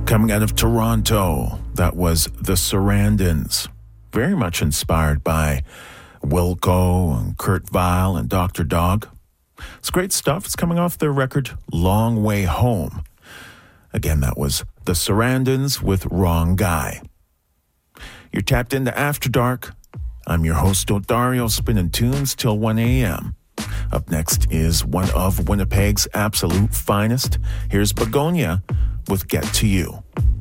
Coming out of Toronto, that was the Sarandons. Very much inspired by Wilco and Kurt Weill and Dr. Dog. It's great stuff. It's coming off their record Long Way Home. Again, that was the Sarandons with Wrong Guy. You're tapped into After Dark. I'm your host, Dario, spinning tunes till 1 a.m. Up next is one of Winnipeg's absolute finest. Here's Begonia with Get to You.